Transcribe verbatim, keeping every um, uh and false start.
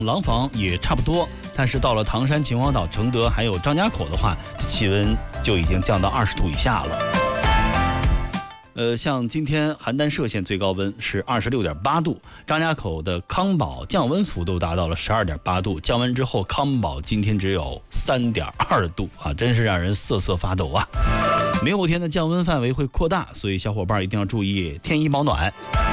廊坊也差不多，但是到了唐山、秦皇岛、承德还有张家口的话，这气温就已经降到二十度以下了。呃，像今天邯郸歙县最高温是二十六点八度，张家口的康保降温幅度达到了十二点八度，降温之后康保今天只有三点二度啊，真是让人瑟瑟发抖啊！明后天的降温范围会扩大，所以小伙伴一定要注意添衣保暖。